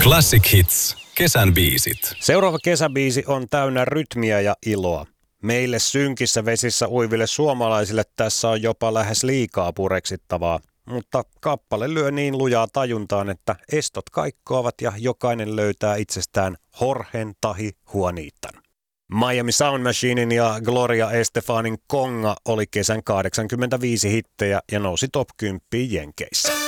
Classic Hits. Kesän biisit. Seuraava kesäbiisi on täynnä rytmiä ja iloa. Meille synkissä vesissä uiville suomalaisille tässä on jopa lähes liikaa pureksittavaa. Mutta kappale lyö niin lujaa tajuntaan, että estot kaikkoavat ja jokainen löytää itsestään Jorgen tahi Juanitan. Miami Sound Machinein ja Gloria Estefanin Konga oli kesän 85 hittejä ja nousi top 10 Jenkeissä.